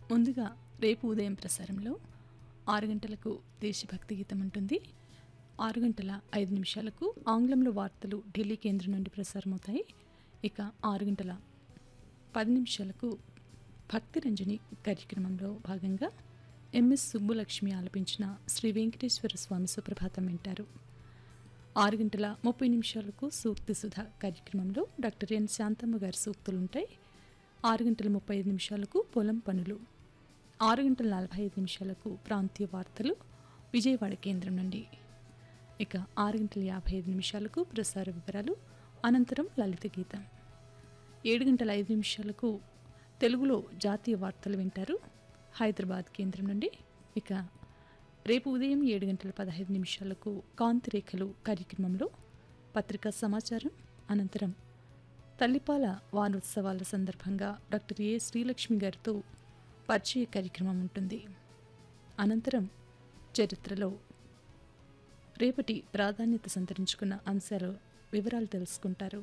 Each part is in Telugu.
ముందుగా రేపు ఉదయం ప్రసారంలో 6 గంటలకు దేశభక్తి గీతం ఉంటుంది. 6 గంటల 5 నిమిషాలకు ఆంగ్లంలో వార్తలు ఢిల్లీ కేంద్రం నుండి ప్రసారమవుతాయి. ఇక 6 గంటల 10 నిమిషాలకు భక్తి రంజని కార్యక్రమంలో భాగంగా ఎంఎస్ సుబ్బులక్ష్మి ఆలపించిన శ్రీ వెంకటేశ్వర స్వామి సుప్రభాతం వింటారు. 6 గంటల 30 నిమిషాలకు సూక్తి సుధ కార్యక్రమంలో డాక్టర్ ఎన్ శాంతమ్మ గారి సూక్తులుంటాయి. 6 గంటల 35 నిమిషాలకు పొలం పనులు, 6 గంటల 45 నిమిషాలకు ప్రాంతీయ వార్తలు విజయవాడ కేంద్రం నుండి. ఇక 6 గంటల 55 నిమిషాలకు ప్రసార వివరాలు, అనంతరం లలిత గీతం. 7 గంటల 5 నిమిషాలకు తెలుగులో జాతీయ వార్తలు వింటారు హైదరాబాద్ కేంద్రం నుండి. ఇక రేపు ఉదయం 7 గంటల 15 నిమిషాలకు కాంతిరేఖలు కార్యక్రమంలో పత్రికా సమాచారం, అనంతరం తల్లిపాల వారోత్సవాల సందర్భంగా డాక్టర్ ఏ శ్రీలక్ష్మి గారితో పరిచయ కార్యక్రమం ఉంటుంది. అనంతరం చరిత్రలో రేపటి ప్రాధాన్యత సంతరించుకున్న అంశాల వివరాలు తెలుసుకుంటారు.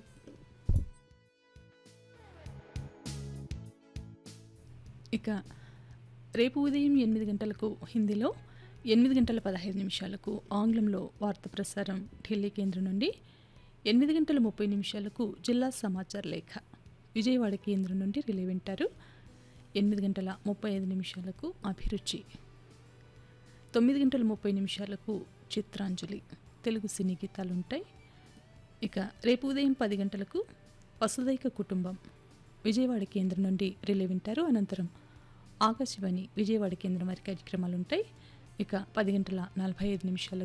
ఇక రేపు ఉదయం 8 గంటలకు హిందీలో, 8 గంటల 15 నిమిషాలకు ఆంగ్లంలో వార్త ప్రసారం ఢిల్లీ కేంద్రం నుండి, 8 గంటల 30 నిమిషాలకు జిల్లా సమాచార లేఖ విజయవాడ కేంద్రం నుండి రిలే వింటారు. 8 గంటల 35 నిమిషాలకు అభిరుచి, 9 గంటల 30 నిమిషాలకు చిత్రాంజలి తెలుగు సినీ గీతాలు ఉంటాయి. ఇక రేపు ఉదయం 10 గంటలకు వసుదైక కుటుంబం విజయవాడ కేంద్రం నుండి రిలే వింటారు. అనంతరం ఆకాశవాణి విజయవాడ కేంద్రం వారి కార్యక్రమాలు ఉంటాయి. ఇక 10 గంటల 45 నిమిషాలకు